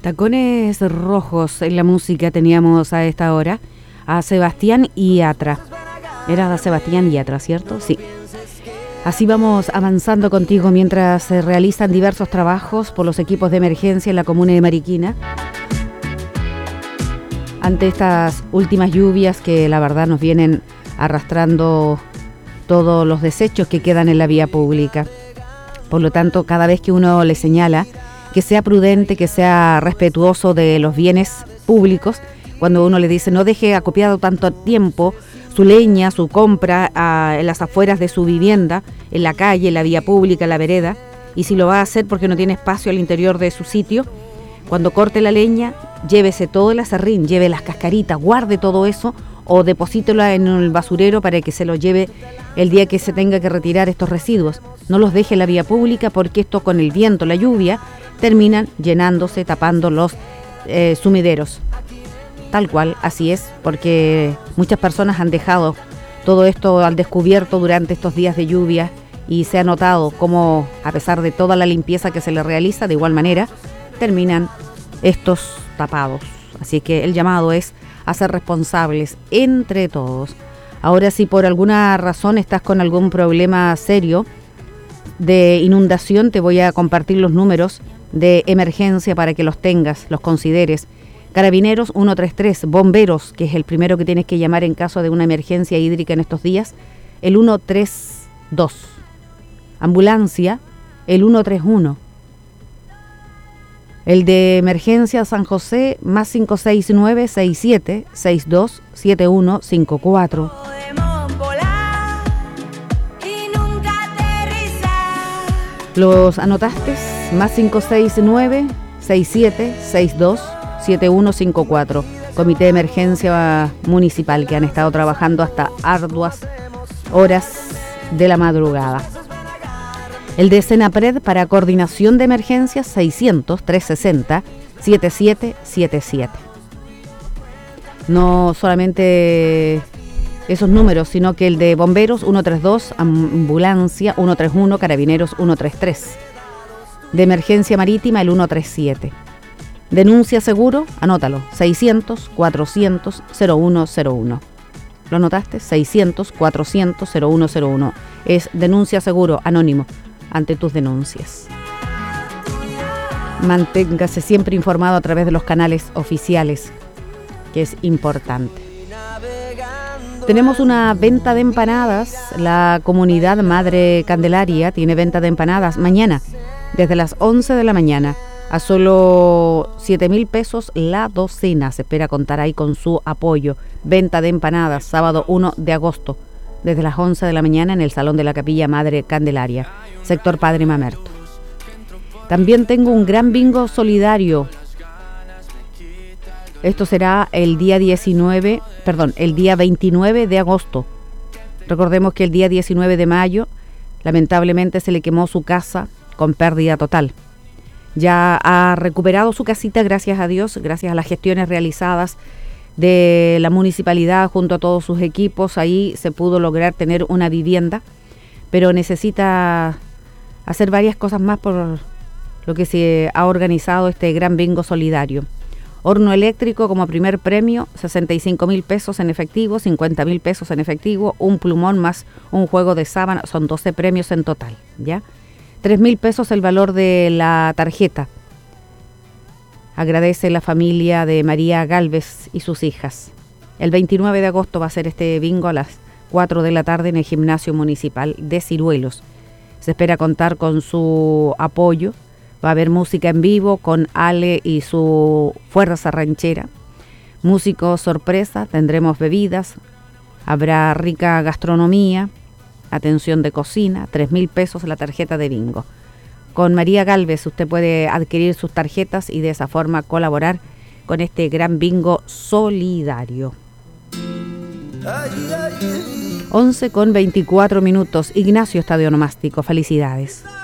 Tacones rojos en la música teníamos a esta hora a Sebastián Yatra. Era de Sebastián Yatra, ¿cierto? Sí. Así vamos avanzando contigo mientras se realizan diversos trabajos por los equipos de emergencia en la comuna de Mariquina. Ante estas últimas lluvias que la verdad nos vienen arrastrando todos los desechos que quedan en la vía pública. Por lo tanto, cada vez que uno le señala que sea prudente, que sea respetuoso de los bienes públicos, cuando uno le dice no deje acopiado tanto tiempo su leña, su compra en las afueras de su vivienda, en la calle, en la vía pública, en la vereda, y si lo va a hacer porque no tiene espacio al interior de su sitio, cuando corte la leña, llévese todo el aserrín, lleve las cascaritas, guarde todo eso o deposítelo en el basurero para que se lo lleve el día que se tenga que retirar estos residuos. No los deje en la vía pública porque esto con el viento, la lluvia, terminan llenándose, tapando los sumideros. Tal cual, así es, porque muchas personas han dejado todo esto al descubierto durante estos días de lluvia y se ha notado cómo, a pesar de toda la limpieza que se le realiza, de igual manera, terminan estos tapados. Así que el llamado es a ser responsables entre todos. Ahora, si por alguna razón estás con algún problema serio de inundación, te voy a compartir los números de emergencia para que los tengas, los consideres. Carabineros 133, bomberos, que es el primero que tienes que llamar en caso de una emergencia hídrica en estos días, el 132. Ambulancia, el 131. El de emergencia San José, más 569-6762-7154. ¿Los anotaste? Más 569-6762-7154. Comité de Emergencia Municipal, que han estado trabajando hasta arduas horas de la madrugada. El de Senapred para coordinación de emergencias 600-360-7777. No solamente esos números, sino que el de bomberos 132, ambulancia 131, carabineros 133. De emergencia marítima el 137. Denuncia seguro, anótalo, 600-400-0101. ¿Lo anotaste? 600-400-0101. Es denuncia seguro, anónimo, ante tus denuncias. Manténgase siempre informado a través de los canales oficiales, que es importante. Tenemos una venta de empanadas. La comunidad Madre Candelaria tiene venta de empanadas mañana, desde las 11 de la mañana, a solo 7,000 pesos la docena. Se espera contar ahí con su apoyo. Venta de empanadas, sábado 1 de agosto, desde las 11 de la mañana en el Salón de la Capilla Madre Candelaria, sector Padre Mamerto. También tengo un gran bingo solidario. Esto será el día 29 de agosto. Recordemos que el día 19 de mayo, lamentablemente, se le quemó su casa con pérdida total. Ya ha recuperado su casita, gracias a Dios, gracias a las gestiones realizadas de la municipalidad junto a todos sus equipos. Ahí se pudo lograr tener una vivienda, pero necesita hacer varias cosas más por lo que se ha organizado este gran bingo solidario. Horno eléctrico como primer premio, 65,000 pesos en efectivo, 50,000 pesos en efectivo, un plumón más un juego de sábana, son 12 premios en total, ¿ya? 3,000 pesos el valor de la tarjeta. Agradece la familia de María Galvez y sus hijas. El 29 de agosto va a ser este bingo a las 4 de la tarde en el Gimnasio Municipal de Ciruelos. Se espera contar con su apoyo. Va a haber música en vivo con Ale y su fuerza ranchera. Músicos sorpresa, tendremos bebidas, habrá rica gastronomía, atención de cocina, 3,000 pesos la tarjeta de bingo. Con María Galvez usted puede adquirir sus tarjetas y de esa forma colaborar con este gran bingo solidario. 11:24. Ignacio Estadio Onomástico, felicidades.